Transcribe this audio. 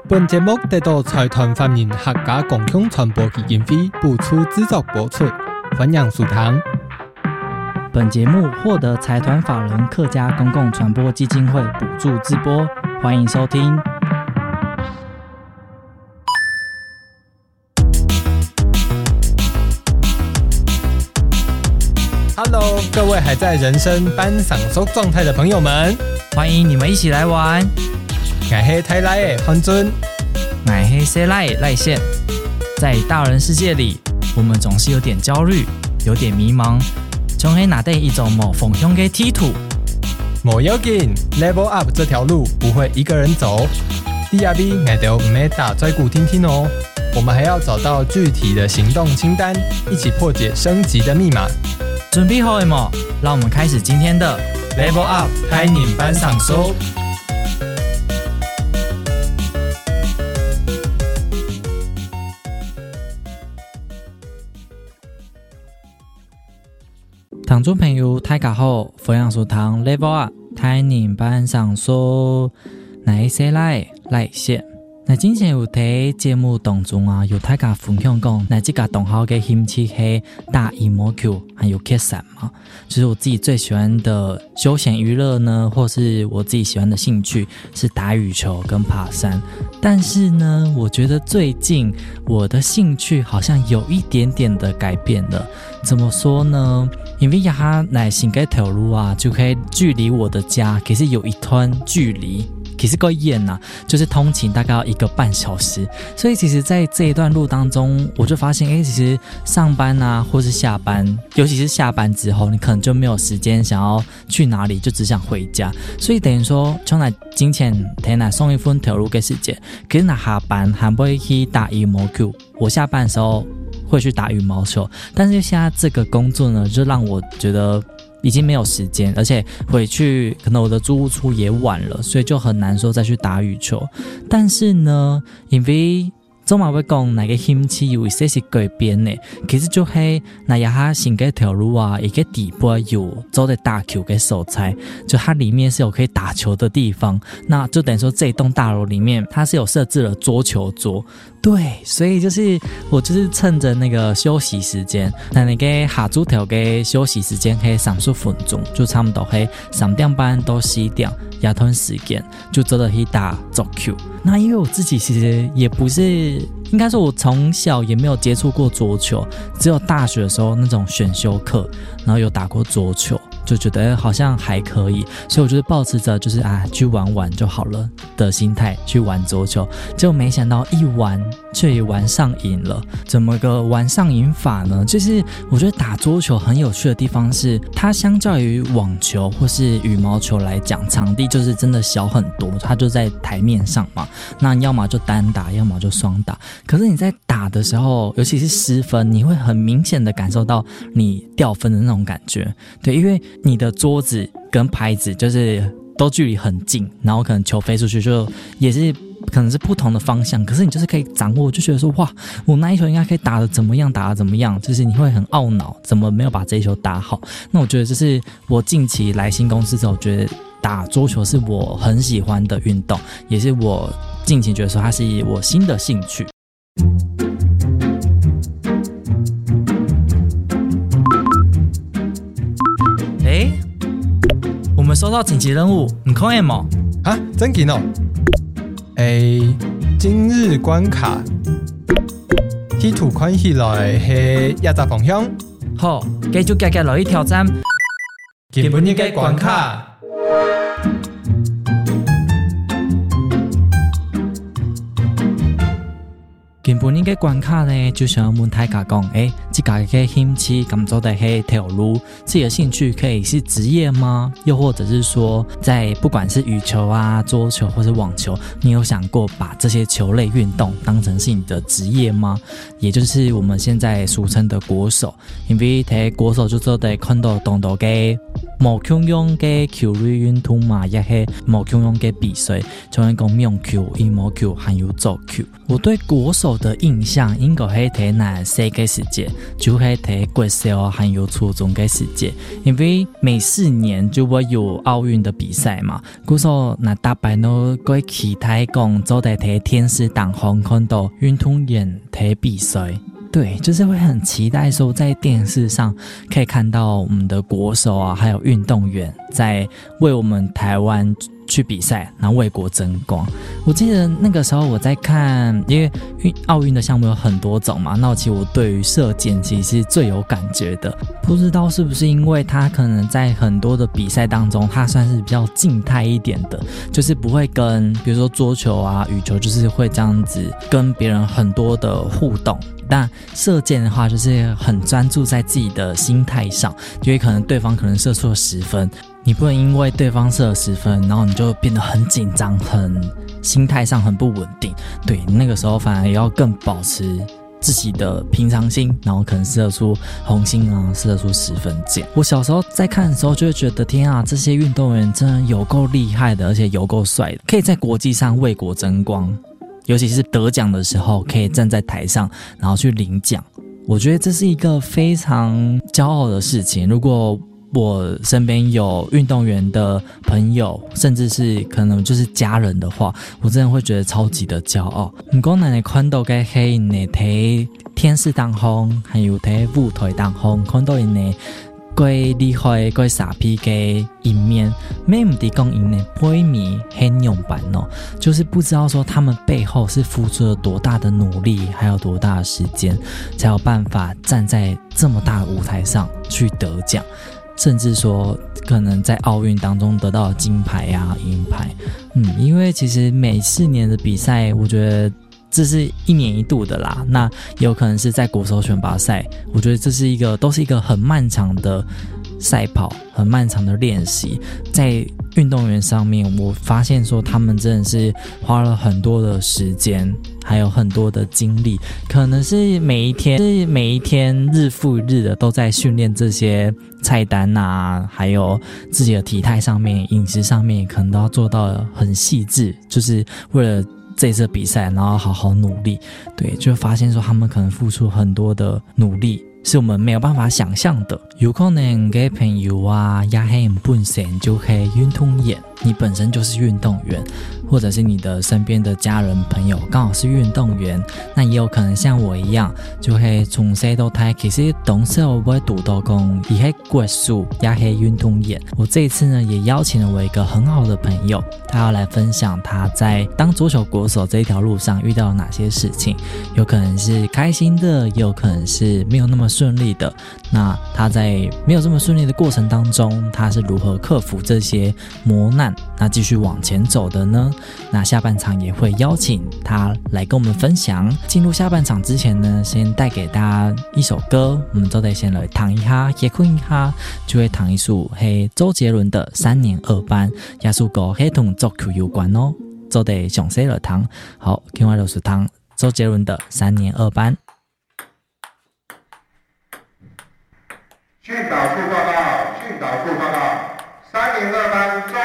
本节目得到财团法人客家共享传播基金会补助资助播出，欢迎收听。 本节目获得财团法人客家公共传播基金会补助直播，欢迎收听。 Hello， 各位还在人生班上收状态的朋友们， 欢迎你们一起来玩。 我是台来的黄尊， 我是西来的赖宪。在大人世界里，我们总是有点焦虑，有点迷茫，从黑哪对一种某方向的梯途。 莫要紧 ，Level Up 这条路不会一个人走。DRB 我都唔要打拽鼓听听哦，我们还要找到具体的行动清单，一起破解升级的密码。 准备好了吗？让我们开始今天的 Level Up 开你班上收。 听众朋友大家好，欢迎收聽 Level Up 開年班上說，我是賴憲。那之前有睇節目當中啊，有大家分享講，那這個同學嘅興趣係打羽毛球還有跳傘嘛，就是我自己最喜歡的休閒娛樂呢，或是我自己喜歡的興趣是打羽球跟爬山。但是呢，我覺得最近我的興趣好像有一點點的改變了。怎麼說呢？因為它來新嘅條路啊，就可以距離我的家其實有一段距離。其實夠遠啊，就是通勤大概要1個半小時，所以其實在這一段路當中，我就發現，其實上班啊，或是下班，尤其是下班之後，你可能就沒有時間想要去哪裡，就只想回家。所以等於說，從來之前睇來送一份條路嘅時間，可是那下班還不會去打羽毛球，我下班的時候會去打羽毛球，但是現在這個工作呢，就讓我覺得已經沒有時間，而且回去可能我的租屋處也晚了，所以就很難說再去打羽球。但是呢，因為總嘛會講那個興趣有一些是改變的，其實就係那一下新嘅條路啊，一個底部有做的打球嘅所在，就它裡面是有可以打球的地方，那就等於說這棟大樓裡面它是有設置了桌球桌。對，所以就是我就是趁着那個休息時間，那個下晝條嘅休息時間係30分鐘，就差不多係3點半到4點一段時間，就真的去打足球。那因為我自己其實也不是，應該說我從小也沒有接觸過桌球，只有大學的時候那種選修課，然後有打過桌球，就覺得好像還可以，所以我就是抱持着就是去玩玩就好了的心態去玩桌球，結果沒想到一玩卻也玩上癮了。怎麼個玩上癮法呢？就是我覺得打桌球很有趣的地方是，它相較於網球或是羽毛球來講，場地就是真的小很多，它就在台面上嘛，那要麼就單打，要麼就雙打。可是你在打的時候，尤其是失分，你會很明顯的感受到你掉分的那種感覺。對，因為你的桌子跟拍子就是都距離很近，然後可能球飛出去就也是可能是不同的方向，可是你就是可以掌握，就覺得說哇，我那一球應該可以打得怎麼樣，打得怎麼樣，就是你會很懊惱怎麼沒有把這一球打好。那我覺得這是我近期來新公司之後，覺得打桌球是我很喜歡的運動，也是我近期覺得說它是我新的興趣。我們收到緊急任務，你看嗎？ 啊，真緊哦！今日關卡，地圖看起來係20方向。 好，繼續繼續落去挑戰。 今日嘅關卡。 今本日嘅關卡呢，就想問大家講，自己嘅興趣咁做的係條路，自己的興趣可以是職業嗎？又或者是說，在不管是羽球啊、桌球或是網球，你有想過把這些球類運動當成是你的職業嗎？也就是我們現在俗稱的國手，因為睇國手就做得看到當到嘅無共用嘅球類運動嘛，也係無共用嘅比賽，就係講網球、羽毛球還有足球。 我对国手的印象应该是在那世界世界，就是在国小还有初中的世界，因为每4年就会有奥运的比赛嘛。古时候那大摆都会期待讲走在在电视当中看到运动员在比赛。对，就是会很期待说在电视上可以看到我们的国手啊，还有运动员在为我们台湾去比赛，然后为国争光。我记得那个时候我在看，因为奥运的项目有很多种嘛，那其实我对于射箭其实是最有感觉的。不知道是不是因为它可能在很多的比赛当中，它算是比较静态一点的，就是不会跟比如说桌球啊、羽球，就是会这样子跟别人很多的互动。但射箭的话，就是很专注在自己的心态上，因为可能对方可能射出了10分，你不能因为对方射了10分，然后你就变得很紧张，很心态上很不稳定。对，那个时候反而要更保持自己的平常心，然后可能射出红心啊，射出10分箭。我小时候在看的时候就会觉得，天啊，这些运动员真的有够厉害的，而且有够帅的，可以在国际上为国争光。尤其是得奖的时候，可以站在台上，然后去领奖。我觉得这是一个非常骄傲的事情。如果我身边有运动员的朋友，甚至是可能就是家人的话，我真的会觉得超级的骄傲。不过咱看到嘅係因哋睇電視當中，還有睇舞台當中，看到因哋最厲害、最傻逼的一面，沒唔係講因的背面很勇敢哦，就是不知道說他們背後是付出了多大的努力，還有多大的時間，才有辦法站在這麼大的舞台上去得獎，甚至說可能在奧運當中得到金牌啊、銀牌。因為其實每4年的比賽，我覺得这是1年1度的啦，那也有可能是在国手選拔賽，我覺得這是都是一個很漫長的賽跑，很漫長的練習。在運動員上面，我發現說他們真的是花了很多的時間，還有很多的精力，可能是每一天日復一日的都在訓練這些菜單啊，還有自己的體態上面、飲食上面，可能都要做到很細緻，就是為了這次比賽，然後好好努力。對，就發現說他們可能付出很多的努力，是我們沒有辦法想象的。有可能嘅朋友啊，也係本身就係運動員，你本身就是運動員，或者是你的身邊的家人朋友剛好是運動員，那也有可能像我一樣，就係從細到大其實從小我會讀到講，也係國手，也係運動員。我這一次呢，也邀請了我一個很好的朋友，他要來分享他在當桌球國手這一條路上遇到了哪些事情，有可能是開心的，也有可能是沒有那麼順利的。那他在沒有這麼順利的過程當中，他是如何克服這些磨難，那繼續往前走的呢？那下半場也會邀請他來跟我們分享。進入下半場之前呢，先帶給大家一首歌，我們就得先來彈一下，也困一下，就會彈一首係周杰倫的3年2班，也首歌係同足球有關哦，就得詳細來彈。好，今晚就是彈周杰倫的3年2班。 訓導處報告，3年2班